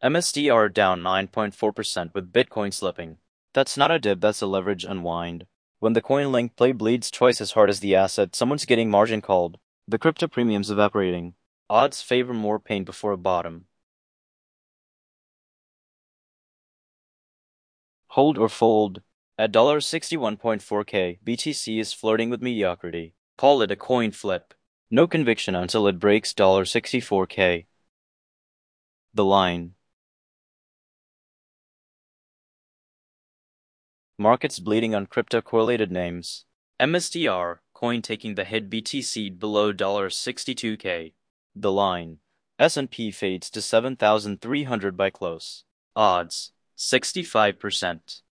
MSTR down 9.4% with Bitcoin slipping. That's not a dip, that's a leverage unwind. When the coin link play bleeds twice as hard as the asset, someone's getting margin called. The crypto premium's evaporating. Odds favor more pain before a bottom. Hold or fold. At $61.4k, BTC is flirting with mediocrity. Call it a coin flip. No conviction until it breaks $64k. The line. Markets bleeding on crypto-correlated names. MSTR, coin taking the hit, BTC below $62k. The line. S&P fades to 7,300 by close. Odds, 65%.